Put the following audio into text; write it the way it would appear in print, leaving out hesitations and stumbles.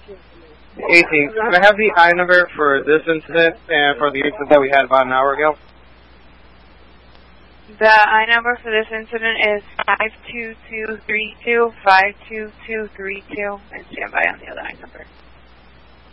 18. Can I have the I number for this incident and for the incident that we had about an hour ago? The I number for this incident is 52232, 52232, and stand by on the other I number.